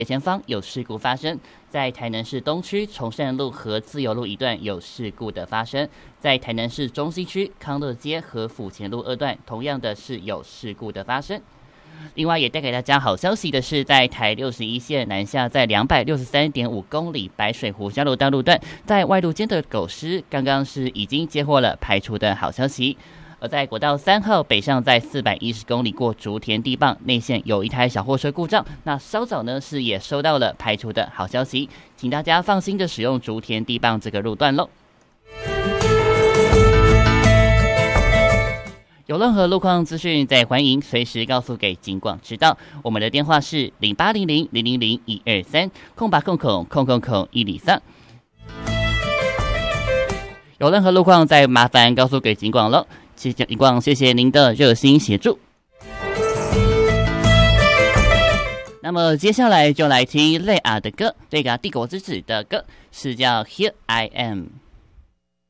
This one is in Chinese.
前方有事故发生，在台南市东区崇善路和自由路一段有事故的发生，在台南市中西区康乐街和府前路2段同样的是有事故的发生。另外也带给大家好消息的是，在台61线南下在263.5公里白水湖交流道路段，在外路间的狗尸刚刚是已经接获了排除的好消息。而在国道3号北上在410公里过竹田地磅内线有一台小货车故障，那稍早呢是也收到了排除的好消息，请大家放心的使用竹田地磅这个路段喽。有任何路况资讯，再欢迎随时告诉给警广知道。我们的电话是0800000123空白空103。有任何路况，再麻烦告诉给警广喽。谢谢警广，谢谢您的热心协助。那么接下来就来听雷亚的歌，这个帝国之子的歌是叫 Here I Am。